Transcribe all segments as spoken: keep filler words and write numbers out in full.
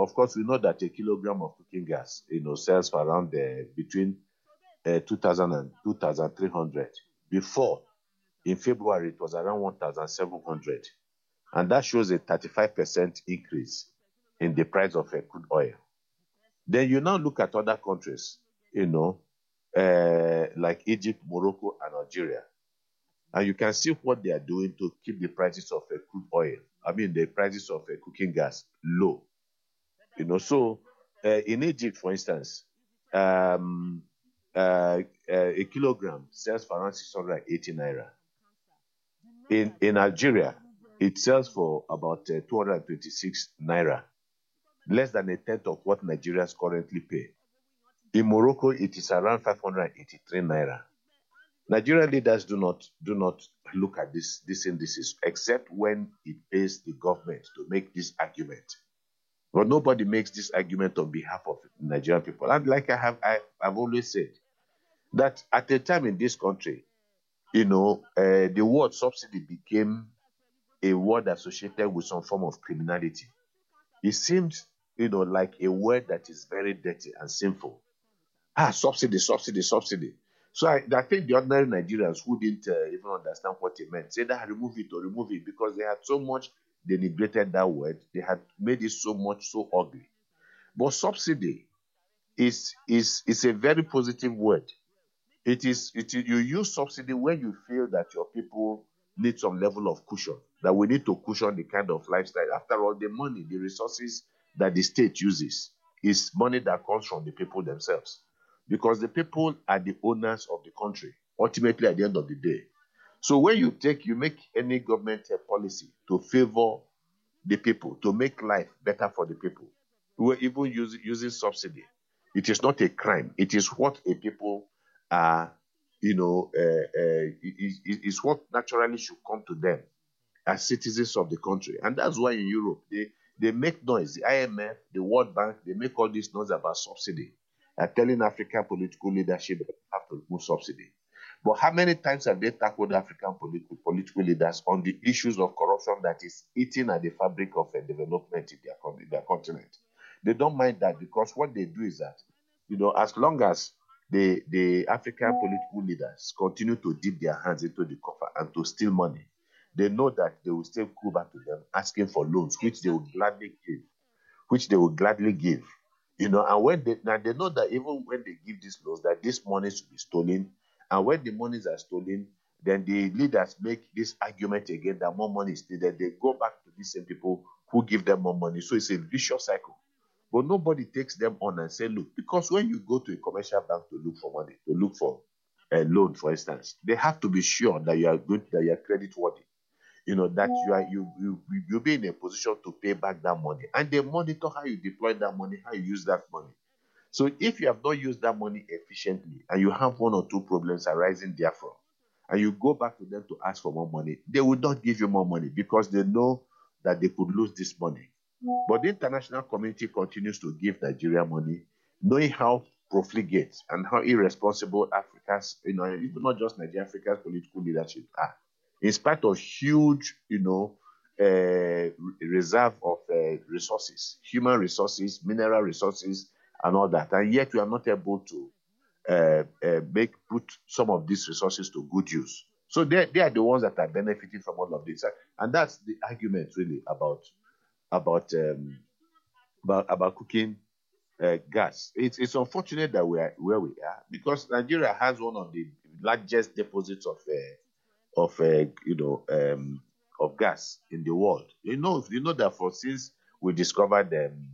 of course, we know that a kilogram of cooking gas, you know, sells for around uh, between uh, two thousand and two thousand three hundred. Before, in February, it was around one thousand seven hundred. And that shows a thirty-five percent increase in the price of uh, crude oil. Then you now look at other countries, you know, uh, like Egypt, Morocco, and Algeria. And you can see what they are doing to keep the prices of uh, crude oil, I mean, the prices of uh, cooking gas low. You know, so uh, in Egypt, for instance, um, uh, uh, a kilogram sells for around six hundred eighty naira. In in Algeria, it sells for about uh, two hundred twenty-six naira, less than a tenth of what Nigerians currently pay. In Morocco, it is around five hundred eighty-three naira. Nigerian leaders do not do not look at this these indices except when it pays the government to make this argument. But nobody makes this argument on behalf of Nigerian people. And like I have I, I've always said, that at a time in this country, you know, uh, the word subsidy became a word associated with some form of criminality. It seems, you know, like a word that is very dirty and sinful. Ah, subsidy, subsidy, subsidy. So I, I think the ordinary Nigerians who didn't uh, even understand what it meant said that remove it or remove it because they had so much denigrated that word. They had made it so much so ugly. But subsidy is is is a very positive word. It is it is, you use subsidy when you feel that your people need some level of cushion, that we need to cushion the kind of lifestyle. After all, the money, the resources that the state uses is money that comes from the people themselves. Because the people are the owners of the country, ultimately at the end of the day. So when you take, you make any government uh, policy to favor the people, to make life better for the people, who are even use, using subsidy, it is not a crime. It is what a people are, you know, uh, uh, it, it, it's what naturally should come to them as citizens of the country. And that's why in Europe, they, they make noise. The I M F, the World Bank, they make all this noise about subsidy and telling African political leadership that they have to remove subsidy. But how many times have they tackled African political, political leaders on the issues of corruption that is eating at the fabric of uh, development in their, in their continent? They don't mind that because what they do is that, you know, as long as the, the African political leaders continue to dip their hands into the coffer and to steal money, they know that they will still go back to them asking for loans, which they will gladly give, which they will gladly give. You know, and when they now they know that even when they give these loans, that this money should be stolen, and when the monies are stolen, then the leaders make this argument again that more money is needed. They go back to these same people who give them more money. So it's a vicious cycle. But nobody takes them on and say, look, because when you go to a commercial bank to look for money, to look for a loan, for instance, they have to be sure that you are good, that you are credit worthy. You know, that you are you you you'll be in a position to pay back that money. And they monitor how you deploy that money, how you use that money. So if you have not used that money efficiently and you have one or two problems arising therefrom, and you go back to them to ask for more money, they will not give you more money because they know that they could lose this money. But the international community continues to give Nigeria money, knowing how profligate and how irresponsible Africa's, you know, not just Nigeria, Africa's political leadership are. In spite of huge, you know, uh, reserve of uh, resources, human resources, mineral resources, and all that, and yet we are not able to uh, uh, make put some of these resources to good use. So they, they are the ones that are benefiting from all of this, and that's the argument really about about um, about about cooking uh, gas. It's it's unfortunate that we are where we are because Nigeria has one of the largest deposits of uh, of uh, you know um, of gas in the world. You know you know that for since we discovered um,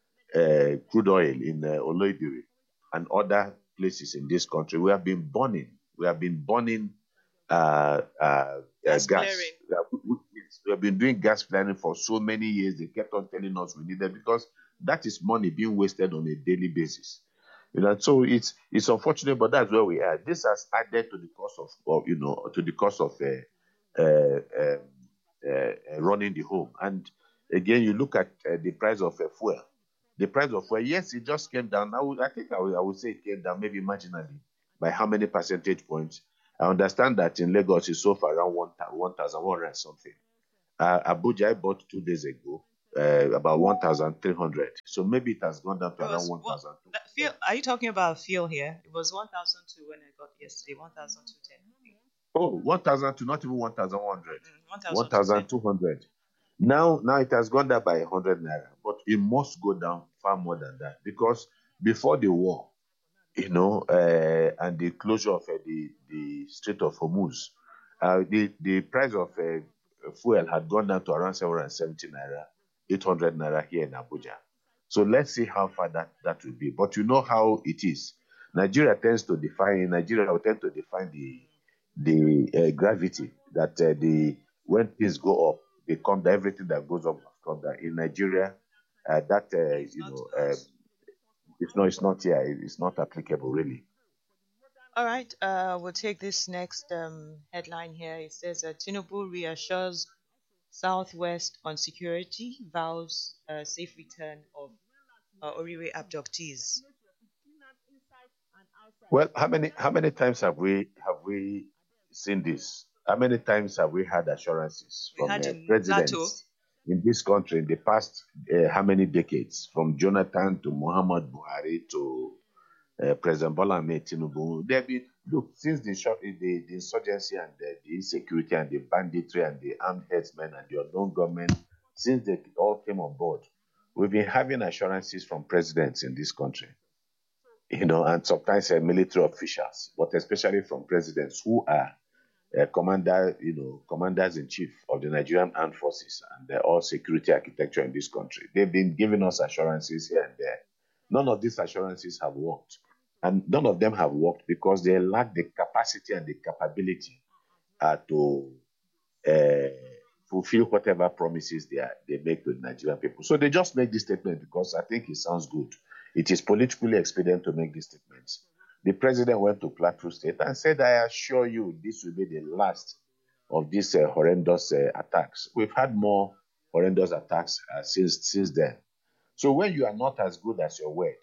uh, crude oil in uh, Oloibiri and other places in this country, we have been burning. We have been burning uh, uh, Gas uh, gas. flaring. We have, we- we have been doing gas flaring for so many years. They kept on telling us we needed because that is money being wasted on a daily basis. You know, so it's it's unfortunate, but that's where we are. This has added to the cost of, of you know, to the cost of uh, uh, um, uh, uh, running the home. And again, you look at uh, the price of uh, fuel. The price of fuel, yes, it just came down. I would, I think I would, I would say it came down maybe marginally. By how many percentage points? I understand that in Lagos it's sold for around one thousand one hundred and something. Uh, Abuja I bought two days ago. uh, about one thousand three hundred. So maybe it has gone down to It around was what one thousand two that hundred. fuel. Are you talking about fuel here? It was one thousand two when I got yesterday. One thousand two ten. Oh, one thousand two, not even one thousand one hundred. Mm, one thousand two ten. one thousand two hundred. Now, now it has gone down by one hundred naira, but it must go down far more than that because before the war, you know, uh, and the closure of uh, the the Strait of Hormuz, uh, the the price of uh, fuel had gone down to around seven hundred seventy naira, eight hundred naira here in Abuja. So let's see how far that that will be. But you know how it is. Nigeria tends to define. Nigeria will tend to define the the uh, gravity that uh, the when things go up, they come down. Everything that goes up must come down. In Nigeria, uh, that uh, It's you not know, to uh, us. it's not, it's not here. It's not applicable really. All right. Uh, we'll take this next um, headline here. It says uh, Tinubu reassures Southwest on security, vows uh, safe return of uh, Oriwe abductees. Well, how many how many times have we have we seen this? How many times have we had assurances We from had uh, in Plateau. presidents in this country in the past uh, how many decades, from Jonathan to Muhammad Buhari to uh, President Bola Ahmed Tinubu? They've been look since the, short, the, the insurgency and the, the insecurity and the banditry and the armed headsmen and the unknown government, since they all came on board, we've been having assurances from presidents in this country, you know, and sometimes uh, military officials, but especially from presidents who are uh, commander, you know, commanders in chief of the Nigerian armed forces and the all security architecture in this country. They've been giving us assurances here and there. None of these assurances have worked, and none of them have worked because they lack the capacity and the capability uh, to uh, fulfill whatever promises they are, they make to the Nigerian people. So they just make this statement because I think it sounds good. It is politically expedient to make these statements. The president went to Plateau State and said, I assure you, this will be the last of these uh, horrendous uh, attacks. We've had more horrendous attacks uh, since, since then. So when you are not as good as your word,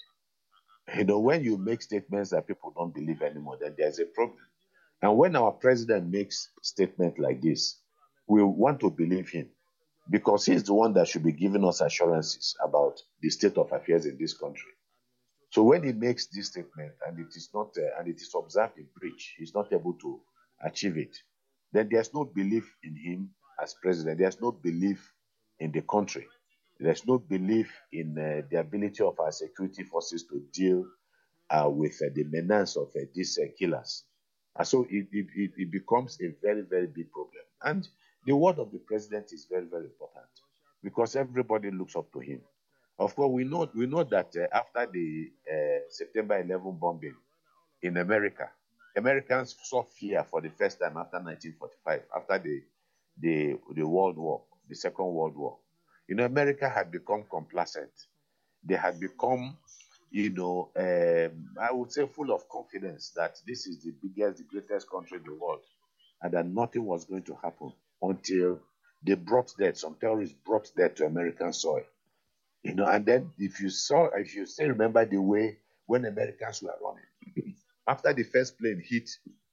you know, when you make statements that people don't believe anymore, then there's a problem. And when our president makes statements like this, we want to believe him because he's the one that should be giving us assurances about the state of affairs in this country. So when he makes this statement and it is not uh, and it is observed in breach, he's not able to achieve it, then there's no belief in him as president. There's no belief in the country. There's no belief in uh, the ability of our security forces to deal uh, with uh, the menace of uh, these uh, killers. And so it, it, it, it becomes a very, very big problem. And the word of the president is very, very important because everybody looks up to him. Of course, we know we know that uh, after the uh, September eleventh bombing in America, Americans saw fear for the first time after nineteen forty-five, after the the the World War, the Second World War. You know, America had become complacent. They had become, you know, um, I would say full of confidence that this is the biggest, the greatest country in the world, and that nothing was going to happen until they brought that, some terrorists brought that to American soil. You know, and then if you saw, if you still remember the way when Americans were running, after the first plane hit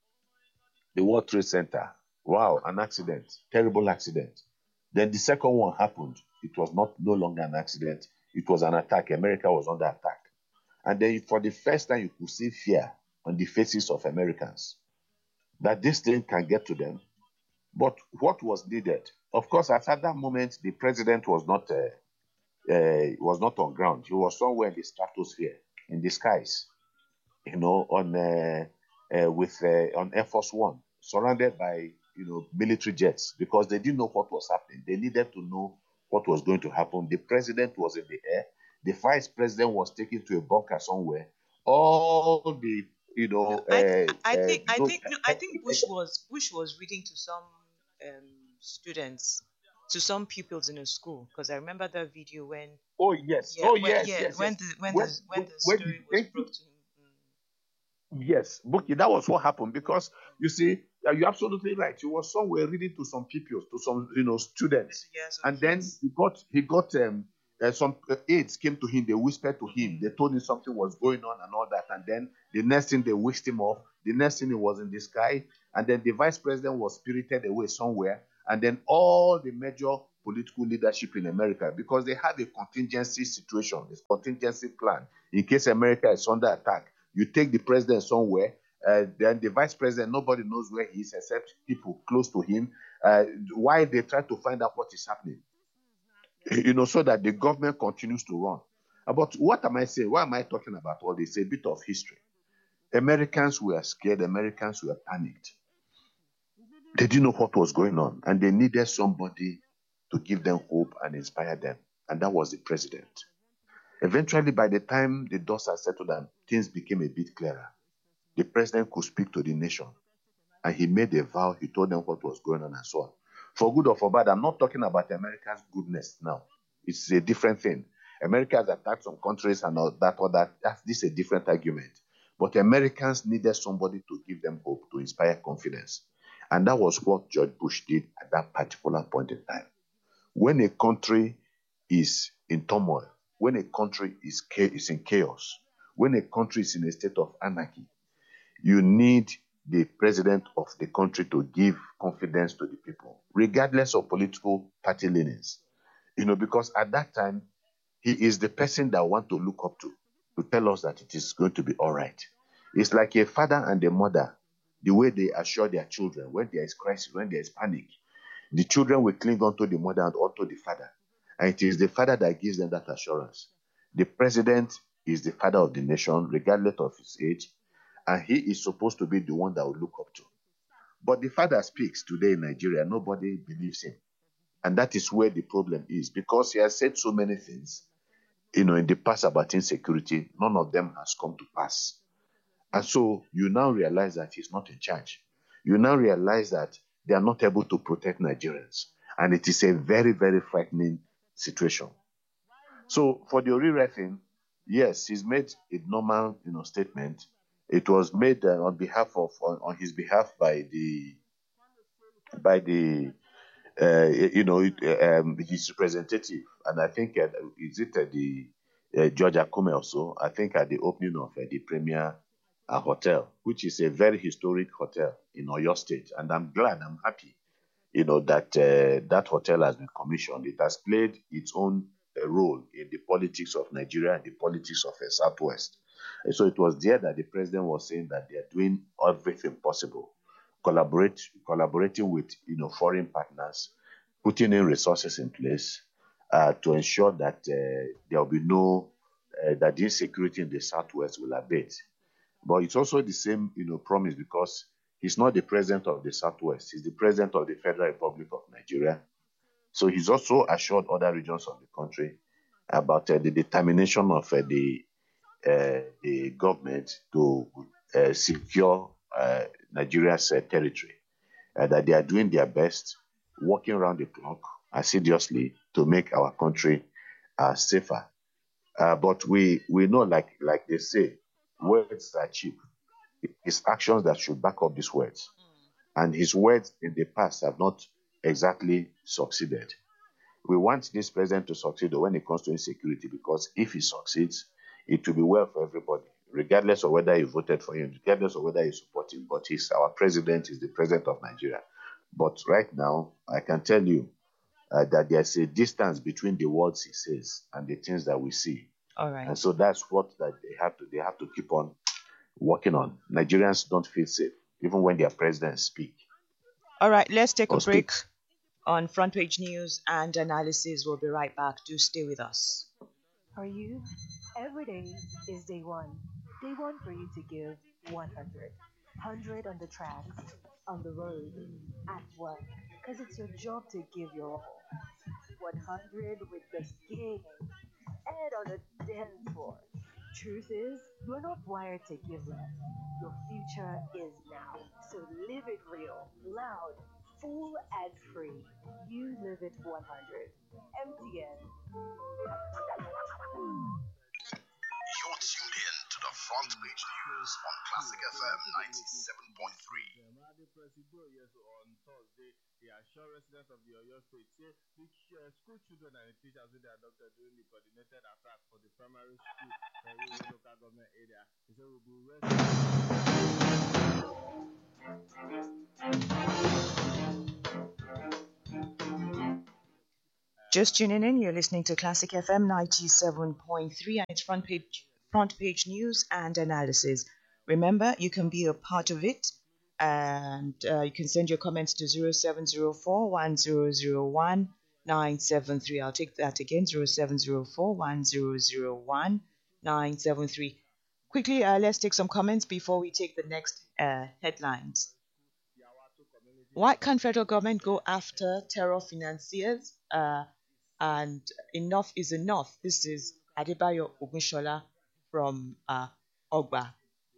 the World Trade Center, wow, an accident, terrible accident. Then the second one happened. It was not no longer an accident. It was an attack. America was under attack. And then for the first time, you could see fear on the faces of Americans that this thing can get to them. But what was needed? Of course, at that moment, the president was not uh, uh, was not on ground. He was somewhere in the stratosphere, in the skies, you know, on uh, uh, with uh, on Air Force One, surrounded by you know military jets because they didn't know what was happening. They needed to know what was going to happen. The president was in the air. The vice president was taken to a bunker somewhere. All the you No, know I uh, I uh, think I those think no, I think Bush was Bush was reading to some um, students, to some pupils in a school, because I remember that video when oh yes, yeah oh when yes, yeah yes, when yes. the when When the when when, the when the story was thank brought to him. Yes, Buki, that was what happened because you see, uh, you're absolutely right. He was somewhere reading to some pupils, to some you know students, Yeah, some and then kids. he got he got um uh, some uh, aides came to him. They whispered to him. Mm-hmm. They told him something was going on and all that. And then the next thing they whisked him off. The next thing he was in the sky, and then the vice president was spirited away somewhere. And then all the major political leadership in America because they have a contingency situation, a contingency plan in case America is under attack. You take the president somewhere, uh, then the vice president, nobody knows where he is except people close to him. Uh, why they try to find out what is happening, you know, so that the government continues to run. But what am I saying? Why am I talking about all this? A bit of history. Americans were scared. Americans were panicked. They didn't know what was going on, and they needed somebody to give them hope and inspire them, and that was the president. Eventually, by the time the dust had settled and things became a bit clearer, the president could speak to the nation, and he made a vow. He told them what was going on and so on. For good or for bad, I'm not talking about America's goodness now. It's a different thing. America has attacked some countries and all that or that. That's, this is a different argument. But Americans needed somebody to give them hope, to inspire confidence. And that was what George Bush did at that particular point in time. When a country is in turmoil, when a country is, is in chaos, when a country is in a state of anarchy, you need the president of the country to give confidence to the people, regardless of political party leanings. You know, because at that time, he is the person that I want to look up to, to tell us that it is going to be all right. It's like a father and a mother, the way they assure their children when there is crisis, when there is panic. The children will cling onto the mother and onto the father. And it is the father that gives them that assurance. The president is the father of the nation, regardless of his age, and he is supposed to be the one that we look up to. But the father speaks today in Nigeria, nobody believes him. And that is where the problem is, because he has said so many things, you know, in the past about insecurity, none of them has come to pass. And so you now realize that he's not in charge. You now realize that they are not able to protect Nigerians. And it is a very, very frightening situation. So for the Orire thing, yes, he's made a normal, you know, statement. It was made uh, on behalf of, on, on his behalf by the, by the, uh, you know, it, um, his representative. And I think, uh, is it uh, the uh, George Akume also? I think at the opening of uh, the Premier uh, Hotel, which is a very historic hotel in Oyo State. And I'm glad, I'm happy, you know, that uh, that hotel has been commissioned. It has played its own uh, role in the politics of Nigeria and the politics of the Southwest. And so it was there that the president was saying that they are doing everything possible, collaborate, collaborating with, you know, foreign partners, putting in resources in place uh, to ensure that uh, there will be no, uh, that the insecurity in the Southwest will abate. But it's also the same, you know, promise, because he's not the president of the Southwest. He's the president of the Federal Republic of Nigeria. So he's also assured other regions of the country about uh, the determination of uh, the uh, the government to uh, secure uh, Nigeria's uh, territory, uh, that they are doing their best, working around the clock assiduously to make our country uh, safer. Uh, but we we know, like like they say, words are cheap. It's actions that should back up these words. And his words in the past have not exactly succeeded. We want this president to succeed when it comes to insecurity, because if he succeeds, it will be well for everybody, regardless of whether you voted for him, regardless of whether you support him. But he's our president, is the president of Nigeria. But right now, I can tell you uh, that there's a distance between the words he says and the things that we see. All right. And so that's what that they have to they have to keep on working on. Nigerians don't feel safe, even when their presidents speak. All right, let's take a Or break speak. on front page news and analysis. We'll be right back. Do stay with us. For you, every day is day one. Day one for you to give one hundred. one hundred on the tracks, on the road, at work. Because it's your job to give your all. one hundred with the gang and on the dance floor. Truth is, you're not wired to give less. Your future is now. So live it real, loud, full, and free. You live it one hundred. M T N. You're tuned in to the front page news on Classic F M ninety-seven point three. Madi Presido, yes, on Thursday, the assured residents of the Oyo State say the ch- uh, school children and the teachers who they adopted during the coordinated attack for the primary school uh, in the local government area, they say will be rescued. Just tuning in, you're listening to Classic F M ninety-seven point three and it's front page front page news and analysis. Remember, you can be a part of it and uh, you can send your comments to zero seven zero four one zero zero one nine seven three. I'll take that again, zero seven zero four one zero zero one nine seven three. Quickly, uh, let's take some comments before we take the next uh, headlines. Why can't federal government go after terror financiers? Uh, and enough is enough. This is Adebayo Ogunshola from uh, Ogba.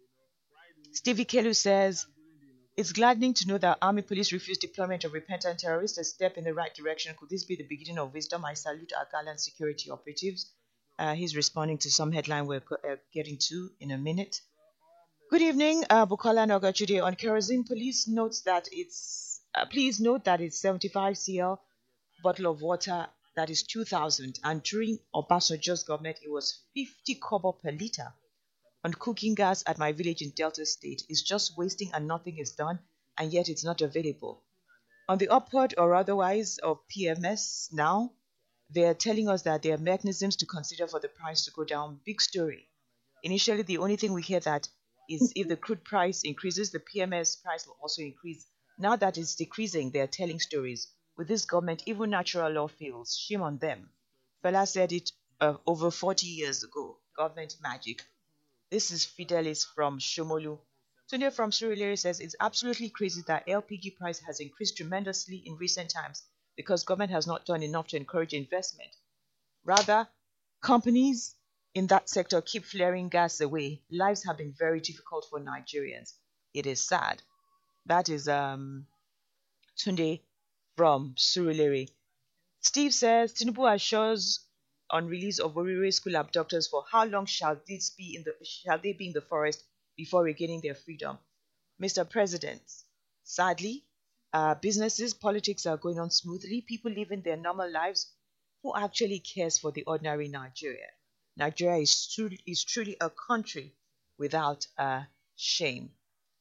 Stevie Kelu says, it's gladdening to know that Army Police refused deployment of repentant terrorists, a step in the right direction. Could this be the beginning of wisdom? I salute our gallant security operatives. Uh, he's responding to some headline we're uh, getting to in a minute. Good evening, uh, Bukola Nogachude. On kerosene, police notes that it's uh, please note that it's seventy-five centiliters bottle of water that is two thousand, and during Obasanjo's government it was fifty kobo per liter. On cooking gas at my village in Delta State is just wasting and nothing is done, and yet it's not available. On the upward or otherwise of P M S now, they are telling us that there are mechanisms to consider for the price to go down. Big story. Initially, the only thing we hear that is if the crude price increases, the P M S price will also increase. Now that it's decreasing, they are telling stories. With this government, even natural law fails. Shame on them. Fela said it uh, over forty years ago. Government magic. This is Fidelis from Shomolu. Tunde from Surulere says it's absolutely crazy that L P G price has increased tremendously in recent times because government has not done enough to encourage investment. Rather, companies in that sector keep flaring gas away. Lives have been very difficult for Nigerians. It is sad. That is um, Tunde from Surulere. Steve says Tinubu assures on release of Orire school abductors for how long shall this be in the shall they be in the forest before regaining their freedom? Mister President, sadly, uh, businesses, politics are going on smoothly. People living their normal lives. Who actually cares for the ordinary Nigeria? Nigeria is truly is truly a country without uh, shame.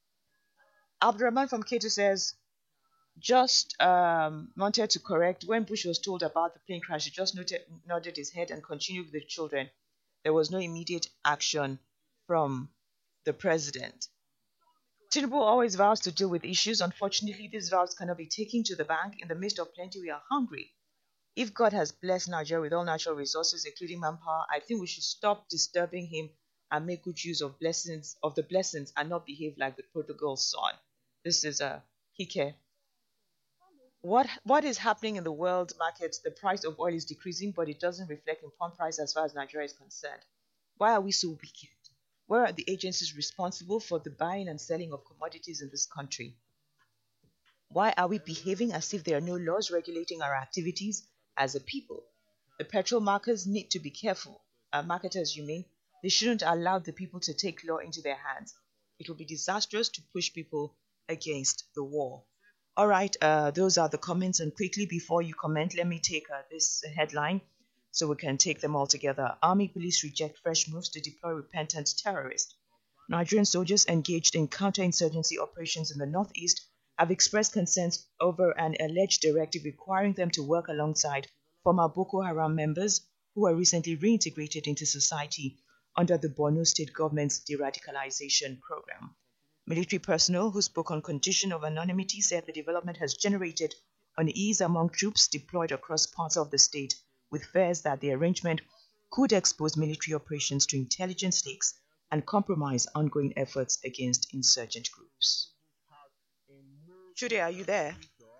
Abdurrahman from Ketu says, just um, wanted to correct, when Bush was told about the plane crash, he just noted, nodded his head and continued with the children. There was no immediate action from the president. Tinubu always vows to deal with issues. Unfortunately, these vows cannot be taken to the bank. In the midst of plenty, we are hungry. If God has blessed Nigeria with all natural resources, including manpower, I think we should stop disturbing him and make good use of blessings of the blessings and not behave like the prodigal son. This is a Kike. What what is happening in the world markets? The price of oil is decreasing, but it doesn't reflect in pump price as far as Nigeria is concerned. Why are we so wicked? Where are the agencies responsible for the buying and selling of commodities in this country? Why are we behaving as if there are no laws regulating our activities as a people? The petrol marketers need to be careful. Uh, marketers, you mean? They shouldn't allow the people to take law into their hands. It will be disastrous to push people against the wall. All right, uh, those are the comments. And quickly, before you comment, let me take uh, this headline so we can take them all together. Army police reject fresh moves to deploy repentant terrorists. Nigerian soldiers engaged in counterinsurgency operations in the northeast have expressed concerns over an alleged directive requiring them to work alongside former Boko Haram members who were recently reintegrated into society under the Borno State government's de-radicalization program. Military personnel who spoke on condition of anonymity said the development has generated unease among troops deployed across parts of the state, with fears that the arrangement could expose military operations to intelligence leaks and compromise ongoing efforts against insurgent groups. Chude, are you there?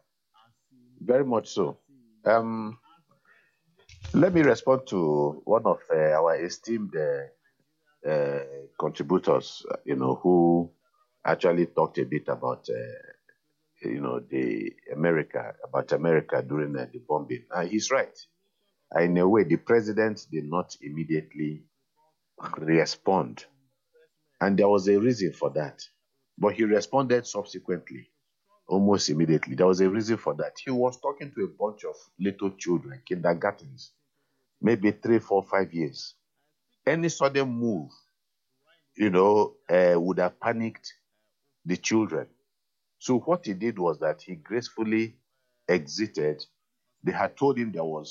Very much so. Um, let me respond to one of uh, our esteemed uh, uh, contributors, uh, you know, who actually talked a bit about, uh, you know, the America, about America during uh, the bombing. Uh, he's right. Uh, in a way, the president did not immediately respond. And there was a reason for that. But he responded subsequently, almost immediately. There was a reason for that. He was talking to a bunch of little children, kindergartens, maybe three, four, five years. Any sudden move, you know, uh, would have panicked the children. So what he did was that he gracefully exited. They had told him there was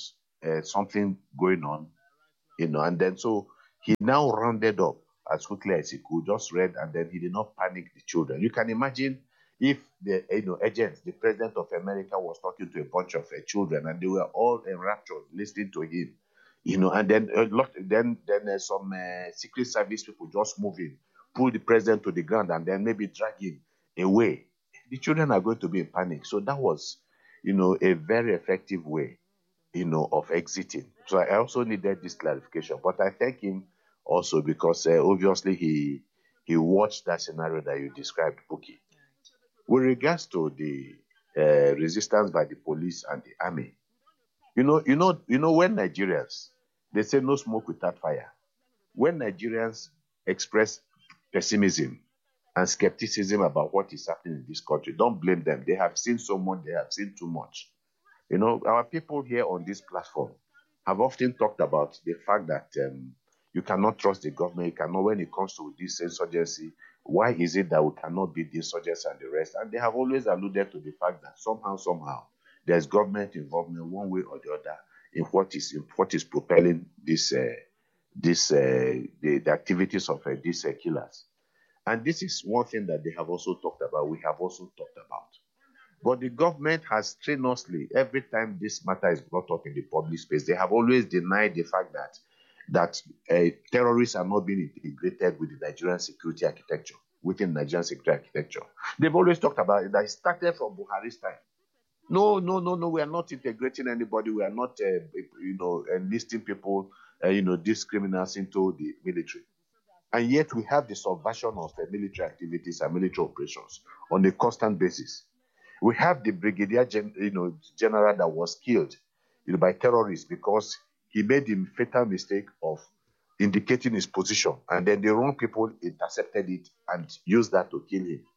uh, something going on, you know, and then so he now rounded up as quickly as he could, just read, and then he did not panic the children. You can imagine if the you know agent, the president of America, was talking to a bunch of uh, children, and they were all enraptured listening to him, you know, and then a lot, then then uh, some uh, secret service people just move in, pull the president to the ground, and then maybe drag him away. The children are going to be in panic. So that was, you know, a very effective way, you know, of exiting. So I also needed this clarification. But I thank him also because uh, obviously he he watched that scenario that you described, Buki. With regards to the uh, resistance by the police and the army, you know, you know, you know, when Nigerians, they say no smoke without fire. When Nigerians express pessimism and skepticism about what is happening in this country, don't blame them. They have seen so much, they have seen too much. You know, our people here on this platform have often talked about the fact that um, you cannot trust the government. You cannot, when it comes to this insurgency, why is it that we cannot beat the insurgents and the rest? And they have always alluded to the fact that somehow, somehow, there's government involvement one way or the other in what is in what is propelling this uh, this uh, the, the activities of uh, these uh, killers. And this is one thing that they have also talked about. We have also talked about. But the government has strenuously, every time this matter is brought up in the public space, they have always denied the fact that that uh, terrorists are not being integrated with the Nigerian security architecture, within Nigerian security architecture. They've always talked about it. That it started from Buhari's time. No, no, no, no. We are not integrating anybody. We are not, uh, you know, enlisting people, uh, you know, these criminals into the military. And yet we have the subversion of uh, military activities and military operations on a constant basis. We have the brigadier, gen, you know, general that was killed, you know, by terrorists because he made the fatal mistake of indicating his position, and then the wrong people intercepted it and used that to kill him.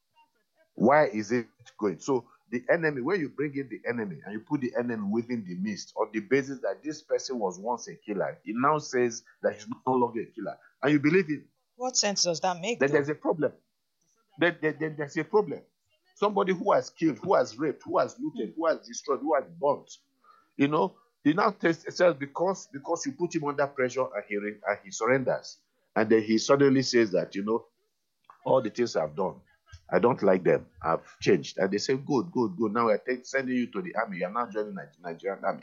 Why is it going? So the enemy, when you bring in the enemy and you put the enemy within the midst on the basis that this person was once a killer, he now says that he's no longer a killer, and you believe him. What sense does that make? Then though? there's a problem. Then, then, then there's a problem. Somebody who has killed, who has raped, who has looted, who has destroyed, who has burnt, you know, he now says because because you put him under pressure and he and he surrenders, and then he suddenly says that, you know, all the things I've done, I don't like them, I've changed. And they say, good, good, good. Now I take sending you to the army. You are now joining the Nigerian army.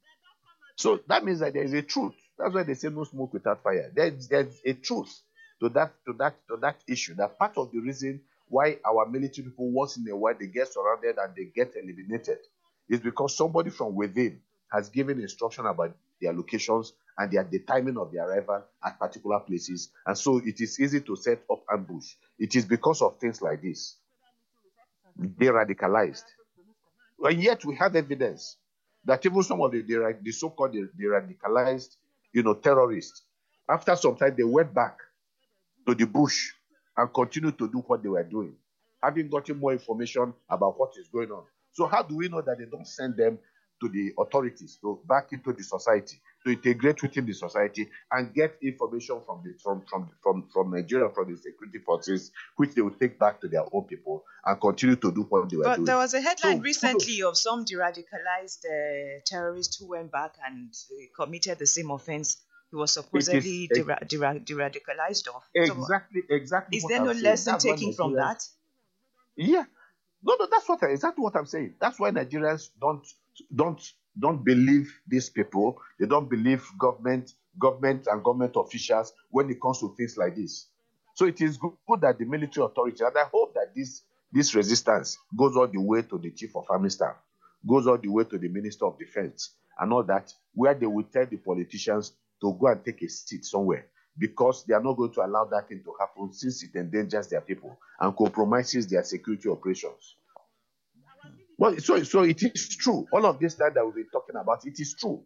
So that means that there is a truth. That's why they say no smoke without fire. There's, there's a truth to that to that to that issue. That part of the reason why our military people, once in a while, they get surrounded and they get eliminated is because somebody from within has given instruction about their locations and their, the timing of their arrival at particular places. And so it is easy to set up ambush. It is because of things like this. They radicalized. And yet we have evidence that even some of the, the, the so-called the, the radicalized, you know, terrorists, after some time, they went back to the bush and continued to do what they were doing, having gotten more information about what is going on. So how do we know that they don't send them to the authorities, to back into the society, to integrate within the society and get information from the from from from, from Nigeria, from the security forces, which they will take back to their own people and continue to do what they were But doing. there was a headline So, recently of some de-radicalized uh, terrorists who went back and uh, committed the same offense he was supposedly It is- de- de- de-radicalized of. So Exactly, exactly. is what there I'm no saying. lesson That's why taken from Nigerians- that? Yeah. No, no, that's what I, exactly what I'm saying. That's why Nigerians don't don't don't believe these people. They don't believe government, government and government officials when it comes to things like this. So it is good, good that the military authority, and I hope that this this resistance goes all the way to the chief of army staff, goes all the way to the minister of defense, and all that, where they will tell the politicians to go and take a seat somewhere, because they are not going to allow that thing to happen, since it endangers their people and compromises their security operations. Well, so, so it is true. All of this that we've been talking about, it is true.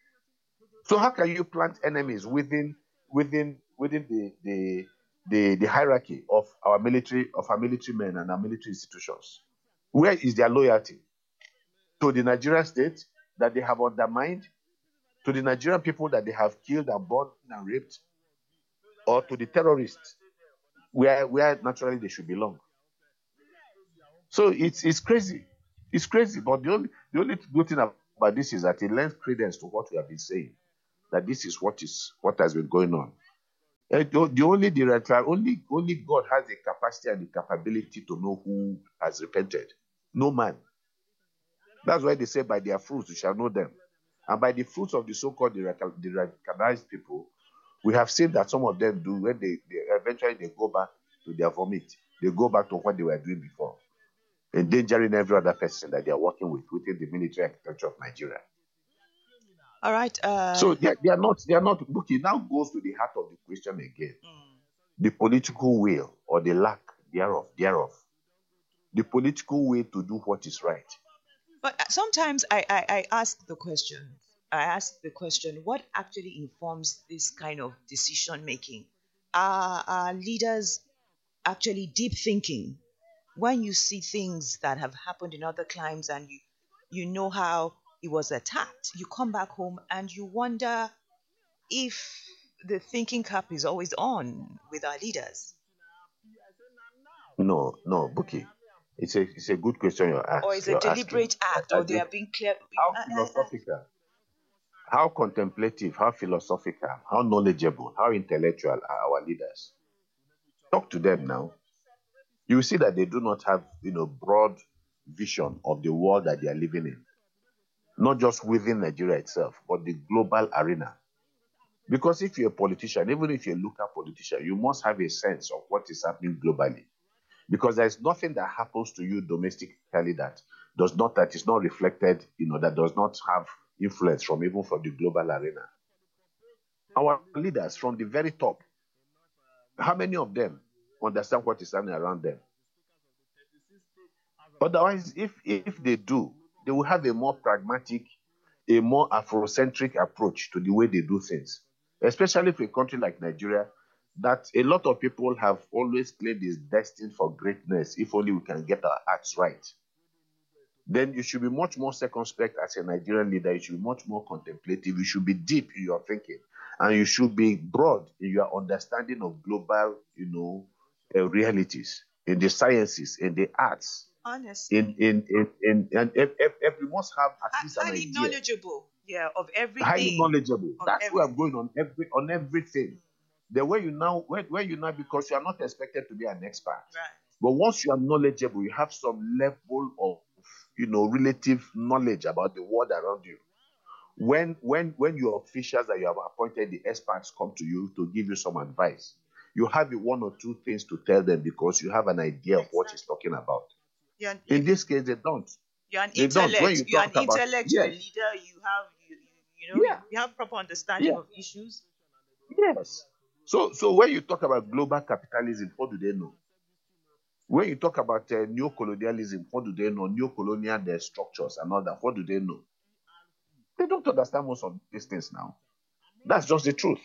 So how can you plant enemies within within within the the the, the hierarchy of our military of our military men and our military institutions? Where is their loyalty? To the Nigerian state that they have undermined, to the Nigerian people that they have killed and burned and raped, or to the terrorists, where where naturally they should belong. So it's it's crazy. It's crazy. But the only the only good thing about about this is that it lends credence to what we have been saying, that this is what is what has been going on. Eh, The the only the right- only only God has the capacity and the capability to know who has repented. No man. That's why they say, by their fruits you shall know them. And by the fruits of the so-called the radical- the radicalized people, we have seen that some of them do, when they, they eventually they go back to their vomit, they go back to what they were doing before, endangering every other person that they are working with within the military architecture of Nigeria. All right. Uh, So they are, they are not, they are not. Look, it now goes to the heart of the question again: mm, the political will or the lack thereof, thereof, the political will to do what is right. but uh, sometimes I, I, I ask the question. I ask the question: what actually informs this kind of decision making? Are, are leaders actually deep thinking? When you see things that have happened in other climes and you you know how it was attacked, you come back home and you wonder if the thinking cap is always on with our leaders, No, no, Buki. It's a it's a good question you're or asking. is a You're asking. deliberate act, I or they think are being clear. how I- I- I- philosophical, how contemplative, how philosophical, how knowledgeable, how intellectual are our leaders? Talk to them now. You will see that they do not have, you know, broad vision of the world that they are living in, not just within Nigeria itself, but the global arena. Because if you're a politician, even if you're a local politician, you must have a sense of what is happening globally. Because there's nothing that happens to you domestically that does not that is not reflected, you know, that does not have influence from even from the global arena. Our leaders from the very top, how many of them understand what is happening around them? Otherwise, if if they do, they will have a more pragmatic, a more Afrocentric approach to the way they do things. Especially for a country like Nigeria, that a lot of people have always claimed is destined for greatness if only we can get our acts right. Then you should be much more circumspect as a Nigerian leader. You should be much more contemplative. You should be deep in your thinking, and you should be broad in your understanding of global, you know, uh, realities in the sciences, in the arts, honestly, in in in, in and if, if, if you must have at hi- least an highly idea, knowledgeable, yeah, of highly everything, knowledgeable. of That's where I'm everything. going on every on everything. The way you now, when, when you now, because you are not expected to be an expert, Right. but once you are knowledgeable, you have some level of, you know, relative knowledge about the world around you. When when when your officials that you have appointed, the experts, come to you to give you some advice, you have one or two things to tell them because you have an idea of what he's talking about. You're, an- In you, this case, they don't. you're an They don't. When intellect. you You're an talk about intellect. You're a yes, leader. You have you, you, you know you, yeah, you have proper understanding yeah, of issues. yes. So so when you talk about global capitalism, what do they know? When you talk about uh, neo-colonialism, what do they know? Neo-colonial their structures and all that, what do they know? They don't understand most of these things now. That's just the truth.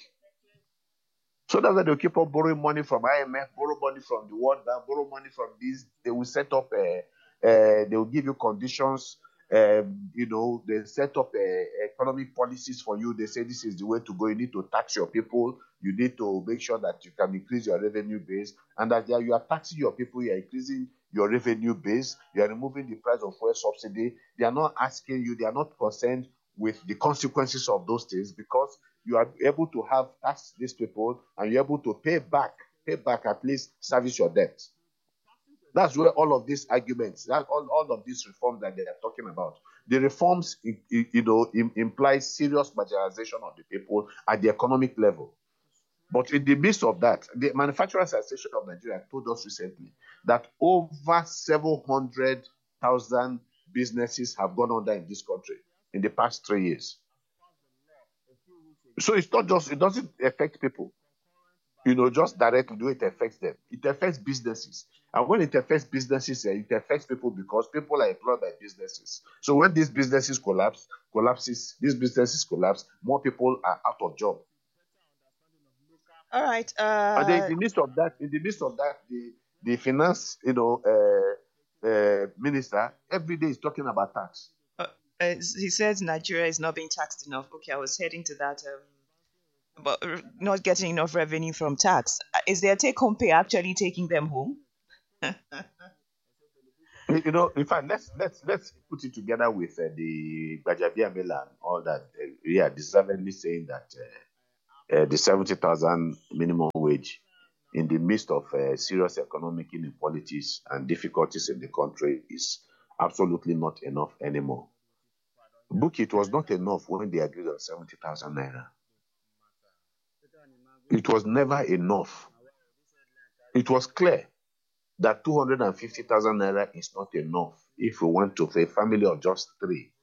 So that's why they'll keep on borrowing money from I M F, borrow money from the World Bank, borrow money from these. They will set up, uh, uh, they will give you conditions. Um, you know, they set up uh, economic policies for you. They say this is the way to go. You need to tax your people. You need to make sure that you can increase your revenue base. And that they are- you are taxing your people, you are increasing your revenue base. You are removing the price of fuel subsidy. They are not asking you, they are not concerned with the consequences of those things because you are able to have tax these people and you're able to pay back, pay back at least service your debt. That's where all of these arguments, that all, all of these reforms that they are talking about, the reforms, i- i- you know, im- imply serious marginalization of the people at the economic level. But in the midst of that, the Manufacturers Association of Nigeria told us recently that over seven hundred thousand businesses have gone under in this country in the past three years. So it's not just, it doesn't affect people, you know, just directly, do it affects them. It affects businesses. And when it affects businesses, eh, it affects people because people are employed by businesses. So when these businesses collapse, collapses, these businesses collapse, more people are out of job. All right. And then in Uh, the midst of that, in the midst of that, the the finance, you know, uh, uh, minister every day is talking about tax. uh, uh, he says Nigeria is not being taxed enough. Okay, I was heading to that. Um, but uh, not getting enough revenue from tax. Uh, Is their take-home pay actually taking them home? You know, in fact, let's let's let's put it together with uh, the Gbajabiamila and all that. Uh, yeah, deservedly saying that uh, uh, the seventy thousand minimum wage in the midst of uh, serious economic inequalities and difficulties in the country is absolutely not enough anymore. Book, it was not enough when they agreed on seventy thousand naira. It was never enough. It was clear that two hundred fifty thousand naira is not enough if we want to for a family of just three.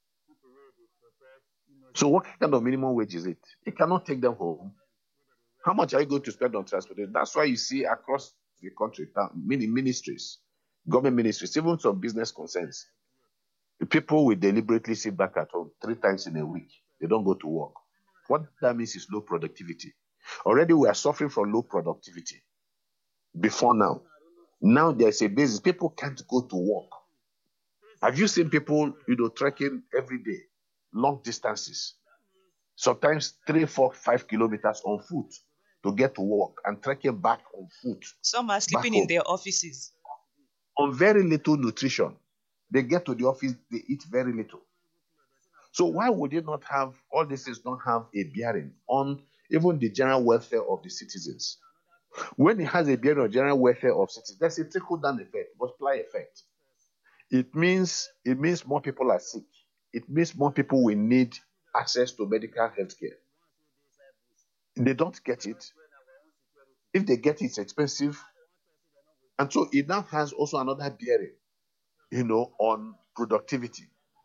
So what kind of minimum wage is it? You cannot take them home. How much are you going to spend on transportation? That's why you see across the country, many ministries, government ministries, even some business concerns, the people will deliberately sit back at home three times in a week. They don't go to work. What that means is low productivity. Already we are suffering from low productivity before now. Now there's a basis. People can't go to work. Have you seen people, you know, trekking every day, long distances, sometimes three, four, five kilometers on foot to get to work and trekking back on foot? Some are sleeping in their offices on very little nutrition. They get to the office, they eat very little. So why would you not have all these things not have a bearing on even the general welfare of the citizens? When it has a bearing on general welfare of citizens, there's a trickle-down effect, multiply effect. It means it means more people are sick. It means more people will need access to medical health care. They don't get it. If they get it, it's expensive. And so it now has also another bearing, you know, on productivity.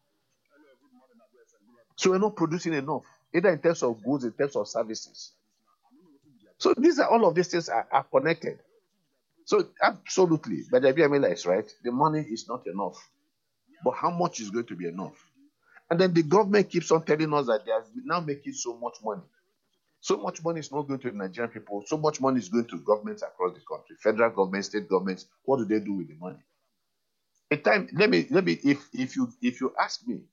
So we're not producing enough, either in terms of goods, in terms of services. So these are all of these things are, are connected. So absolutely, but the B M L is right. The money is not enough. But how much is going to be enough? And then the government keeps on telling us that they are now making so much money. So much money is not going to the Nigerian people. So much money is going to governments across the country, federal government, state governments. What do they do with the money? A time, let me, let me, if if you if you ask me,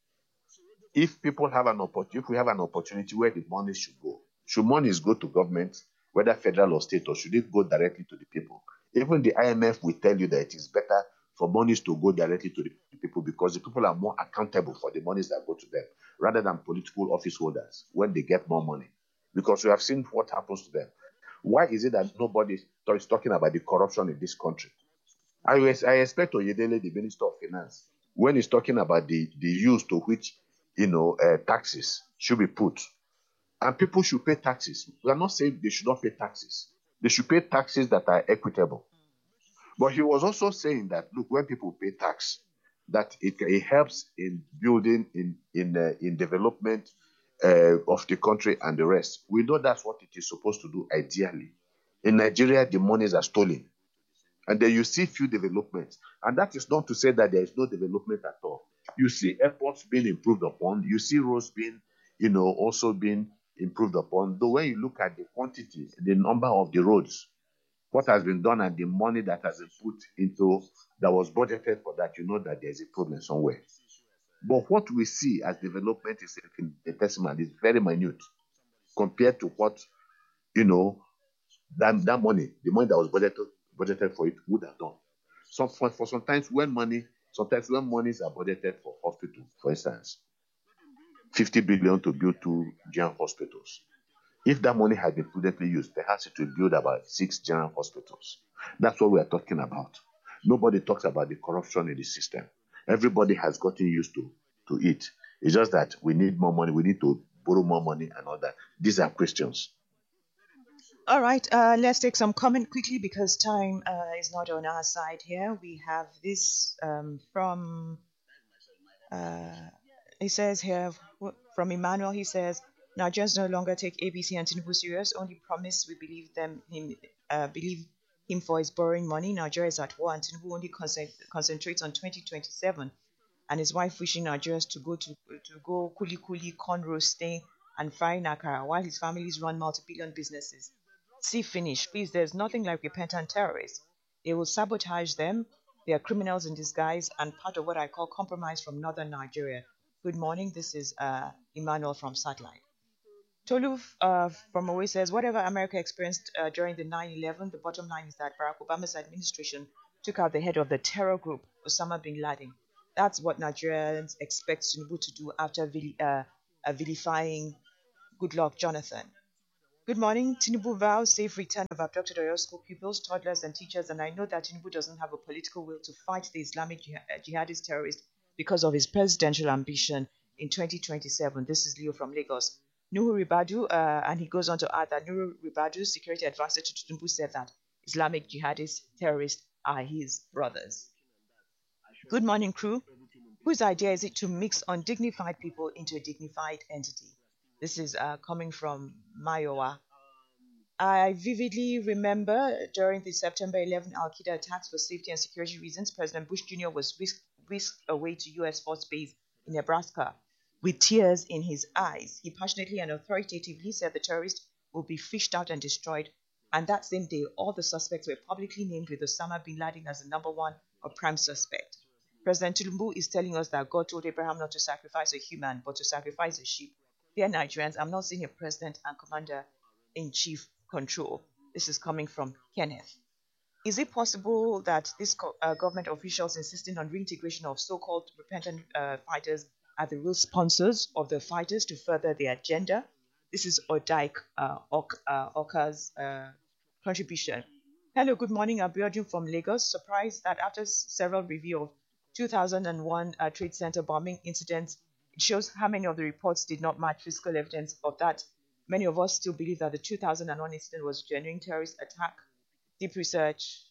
if people have an opportunity, if we have an opportunity where the money should go, should monies go to government, whether federal or state, or should it go directly to the people? Even the I M F will tell you that it is better for monies to go directly to the people because the people are more accountable for the monies that go to them rather than political office holders when they get more money. Because we have seen what happens to them. Why is it that nobody is talking about the corruption in this country? I, I expect Oyedele, the Minister of Finance, when he's talking about the, the use to which, you know, uh, taxes should be put. And people should pay taxes. We are not saying they should not pay taxes. They should pay taxes that are equitable. But he was also saying that, look, when people pay tax, that it, it helps in building, in in uh, in development uh, of the country and the rest. We know that's what it is supposed to do ideally. In Nigeria, the monies are stolen. And then you see few developments. And that is not to say that there is no development at all. You see airports being improved upon. You see roads being, you know, also being improved upon. Though when you look at the quantity, the number of the roads, what has been done and the money that has been put into, that was budgeted for that, you know that there's a problem somewhere. But what we see as development is infinitesimal, is very minute compared to what, you know, that, that money, the money that was budgeted, budgeted for it would have done. So for, for sometimes when money, sometimes when monies are budgeted for hospital, for instance, fifty billion to build two general hospitals. If that money had been prudently used, perhaps it would build about six general hospitals. That's what we are talking about. Nobody talks about the corruption in the system. Everybody has gotten used to, to it. It's just that we need more money. We need to borrow more money and all that. These are questions. All right, uh, let's take some comment quickly because time uh, is not on our side here. We have this um, from, uh, he says here, from Emmanuel, he says, Nigerians no longer take A B C and Tinubu serious, only promise we believe them him uh, believe him for his borrowing money. Nigeria is at war and Tinubu only concent- concentrates on twenty twenty-seven and his wife wishing Nigerians to go to to go kuli kuli, corn roasting and frying akara while his families run multi-billion businesses. See finish, please. There's nothing like repentant terrorists. They will sabotage them. They are criminals in disguise and part of what I call compromise from northern Nigeria. Good morning. This is uh, Emmanuel from Satellite. Tolu uh, from Owe says, whatever America experienced uh, during the nine eleven, the bottom line is that Barack Obama's administration took out the head of the terror group Osama bin Laden. That's what Nigerians expect Tinubu to do after vil- uh, uh, vilifying Goodluck Jonathan. Good morning. Tinubu vows safe return of abducted Oyo school pupils, toddlers, and teachers. And I know that Tinubu doesn't have a political will to fight the Islamic jih- uh, jihadist terrorists because of his presidential ambition in twenty twenty-seven. This is Leo from Lagos. Nuhu Ribadu, uh, and he goes on to add that Nuhu Ribadu, security advisor to Tinubu, said that Islamic jihadist terrorists are his brothers. Good morning, crew. Whose idea is it to mix undignified people into a dignified entity? This is uh, coming from Mayowa. I vividly remember during the September eleventh Al Qaeda attacks for safety and security reasons, President Bush Junior was whisked, whisked away to U S Force Base in Nebraska. With tears in his eyes, he passionately and authoritatively said the terrorists will be fished out and destroyed. And that same day, all the suspects were publicly named, with Osama bin Laden as the number one or prime suspect. President Tinubu is telling us that God told Abraham not to sacrifice a human, but to sacrifice a sheep. Dear Nigerians, I'm not seeing a president and commander-in-chief control. This is coming from Kenneth. Is it possible that these uh, government officials insisting on reintegration of so-called repentant uh, fighters are the real sponsors of the fighters to further their agenda? This is Odaik uh, ok, uh, Oka's uh, contribution. Hello, good morning. Abiodun from Lagos. Surprised that after several review of two thousand one uh, Trade Center bombing incidents, it shows how many of the reports did not match physical evidence of that. Many of us still believe that the two thousand one incident was a genuine terrorist attack. Deep research.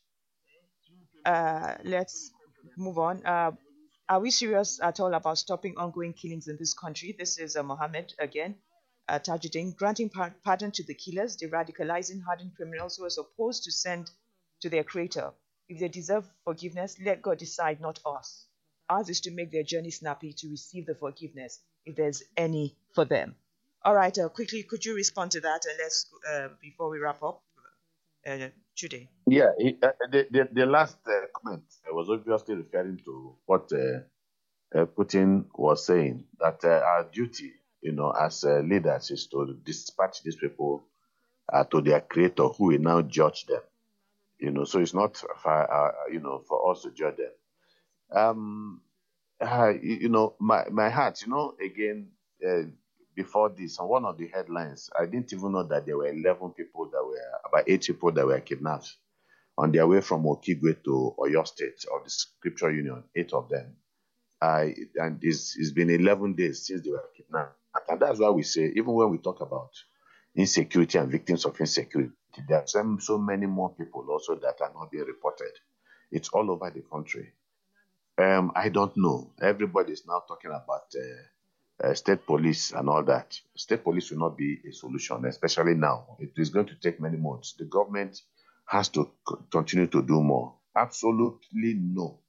Uh, let's move on. Uh, are we serious at all about stopping ongoing killings in this country? This is uh, Mohammed again. Uh, Tajuddin, granting par- pardon to the killers, de-radicalizing hardened criminals who are supposed to send to their creator. If they deserve forgiveness, let God decide, not us. Ours is to make their journey snappy to receive the forgiveness, if there's any for them. All right, uh, quickly, could you respond to that? And let's, uh, before we wrap up, uh, today. Yeah, he, uh, the, the the last uh, comment was obviously referring to what uh, uh, Putin was saying, that uh, our duty, you know, as uh, leaders, is to dispatch these people uh, to their creator, who will now judge them. You know, so it's not for uh, you know for us to judge them. Um, uh, you, you know, my my heart, you know, again. Uh, Before this, on one of the headlines, I didn't even know that there were eleven people that were, about eight people that were kidnapped on their way from Okigwe to Oyo State of the Scripture Union, eight of them. I and it's, it's been eleven days since they were kidnapped. And that's why we say, even when we talk about insecurity and victims of insecurity, there are some, so many more people also that are not being reported. It's all over the country. Um, I don't know. Everybody is now talking about uh, uh, state police and all that. State police will not be a solution, especially now. It is going to take many months. The government has to c- continue to do more. Absolutely no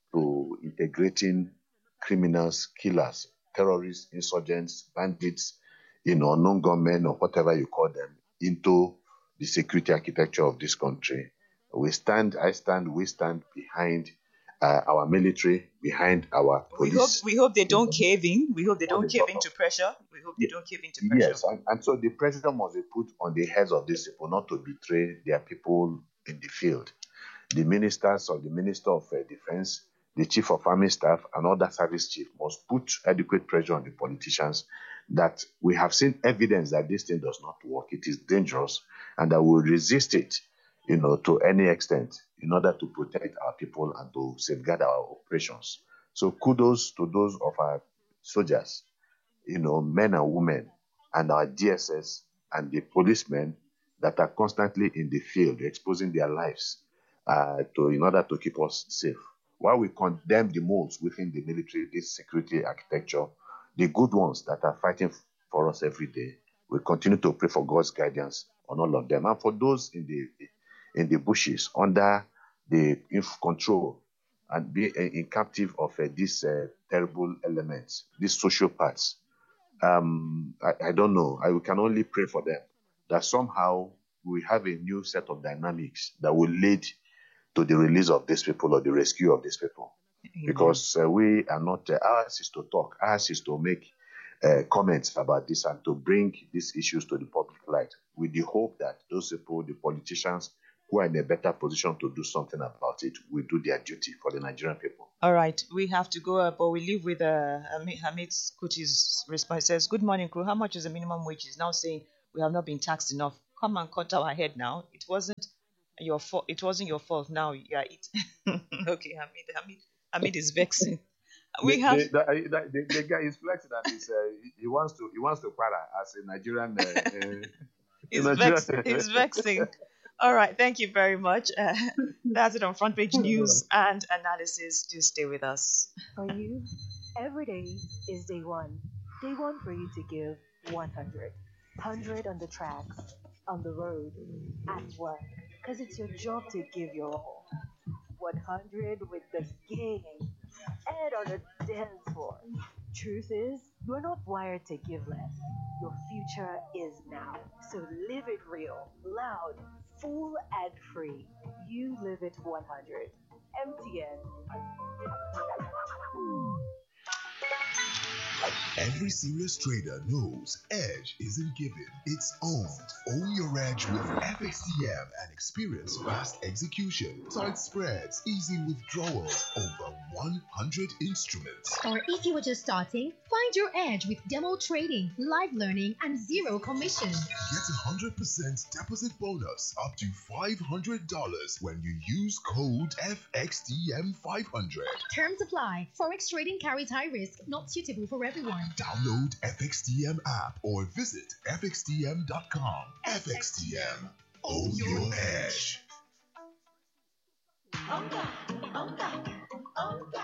to integrating criminals, killers, terrorists, insurgents, bandits, you know, non-government or whatever you call them, into the security architecture of this country. We stand, I stand, we stand behind uh, our military, behind our We hope police. we hope they don't you know. cave in. We hope they don't cave into pressure. We hope they don't cave into pressure. Yes, and, and so the pressure must be put on the heads of these people not to betray their people in the field. The ministers of the Minister of uh, Defense, the Chief of Army Staff, and other service chief must put adequate pressure on the politicians that we have seen evidence that this thing does not work. It is dangerous, and that we will resist it, you know, to any extent in order to protect our people and to safeguard our operations. So kudos to those of our soldiers, you know, men and women, and our D S S and the policemen that are constantly in the field exposing their lives uh, to in order to keep us safe. While we condemn the moles within the military, this security architecture, the good ones that are fighting for us every day, we continue to pray for God's guidance on all of them. And for those in the in the bushes under the inf- control and be uh, in captive of uh, these uh, terrible elements, these sociopaths, um, I, I don't know. I we can only pray for them that somehow we have a new set of dynamics that will lead to the release of these people or the rescue of these people. Amen. Because uh, we are not, uh, ours is to talk, ours is to make uh, comments about this and to bring these issues to the public light with the hope that those people, the politicians who are in a better position to do something about it, will do their duty for the Nigerian people. All right, we have to go up, but we leave with uh, Hamid Hamid's Kuti's response. It says, "Good morning, crew. How much is the minimum wage?" He's now saying we have not been taxed enough. Come and cut our head now. It wasn't your fault. It wasn't your fault. Now you are it. Okay, Hamid. Hamid. Hamid is vexing. We The, have. the, the, the, the, the guy is flexing that he's, uh, he, he wants to he wants to para as a Nigerian. Uh, uh, He's Nigerian vex. He's vexing. All right. Thank you very much. Uh, that's it on front page news and analysis. Do stay with us. For you, every day is day one. Day one for you to give one hundred. one hundred on the tracks, on the road, at work. Because it's your job to give your all. one hundred with the gang. And on the dance floor. Truth is, you're not wired to give less. Your future is now. So live it real, loud, full, and free. You live it one hundred. M T N. Every serious trader knows edge isn't given, it's owned. Own your edge with F X T M and experience fast execution, tight spreads, easy withdrawals, over one hundred instruments. Or if you are just starting, find your edge with demo trading, live learning, and zero commission. Get a one hundred percent deposit bonus up to five hundred dollars when you use code F X T M five hundred. Terms apply. Forex trading carries high risk, not suitable for everyone. Download F X T M app or visit F X T M dot com. F X T M. Own your edge. Onga, onga, onga.